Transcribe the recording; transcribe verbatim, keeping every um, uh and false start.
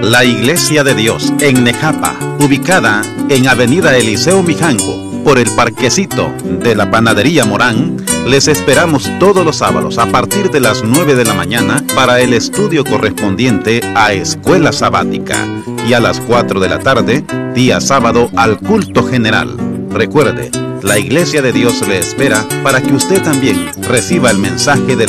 La Iglesia de Dios en Nejapa, ubicada en Avenida Eliseo Mijanjo, por el parquecito de la Panadería Morán, les esperamos todos los sábados a partir de las nueve de la mañana para el estudio correspondiente a Escuela Sabática y a las cuatro de la tarde, día sábado, al culto general. Recuerde, la Iglesia de Dios le espera para que usted también reciba el mensaje de